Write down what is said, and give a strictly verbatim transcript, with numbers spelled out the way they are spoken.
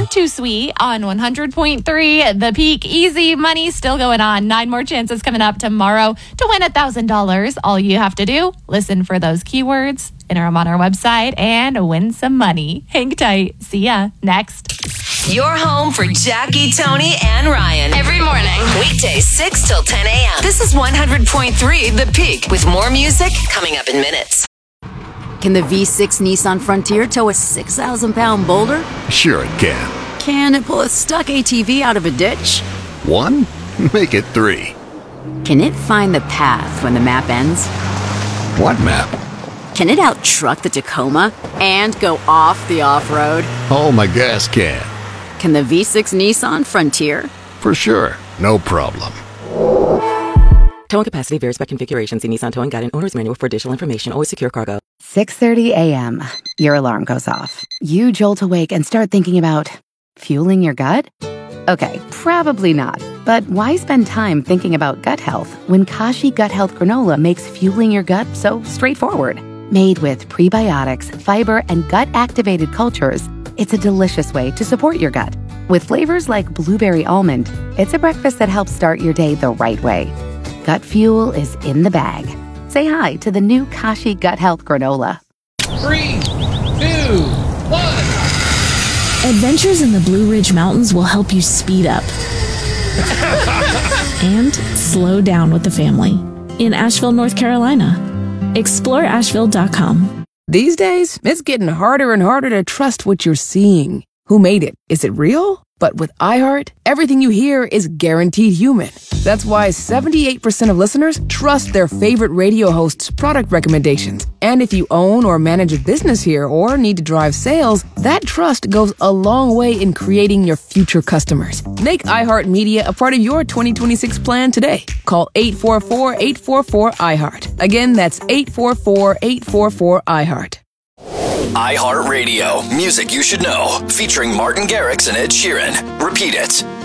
Too Sweet on one hundred point three. The Peak. Easy money still going on. Nine more chances coming up tomorrow to win one thousand dollars. All you have to do, listen for those keywords, enter them on our website, and win some money. Hang tight. See ya next. Your home for Jackie, Tony, and Ryan. Every morning. Weekdays six till ten a.m. This is one hundred point three The Peak with more music coming up in minutes. Can the V six Nissan Frontier tow a six thousand pound boulder? Sure it can. Can it pull a stuck A T V out of a ditch? One? Make it three. Can it find the path when the map ends? What map? Can it out-truck the Tacoma and go off the off-road? Oh, my gas can. Can the V six Nissan Frontier? For sure. No problem. Towing capacity varies by configuration. See Nissan Towing Guide and Owner's Manual for additional information. Always secure cargo. six thirty a.m. Your alarm goes off. You jolt awake and start thinking about fueling your gut? Okay, probably not. But why spend time thinking about gut health when Kashi Gut Health Granola makes fueling your gut so straightforward? Made with prebiotics, fiber, and gut-activated cultures, it's a delicious way to support your gut. With flavors like blueberry almond, it's a breakfast that helps start your day the right way. Gut fuel is in the bag. Say hi to the new Kashi Gut Health Granola. Three, two, one. Adventures in the Blue Ridge Mountains will help you speed up and slow down with the family in Asheville, North Carolina. explore asheville dot com. These days, it's getting harder and harder to trust what you're seeing. Who made it? Is it real? But with iHeart, everything you hear is guaranteed human. That's why seventy-eight percent of listeners trust their favorite radio host's product recommendations. And if you own or manage a business here or need to drive sales, that trust goes a long way in creating your future customers. Make iHeartMedia a part of your twenty twenty-six plan today. Call eight four four, eight four four, iHeart. Again, that's eight four four, eight four four, iHeart. iHeartRadio. Music you should know. Featuring Martin Garrix and Ed Sheeran. Repeat it.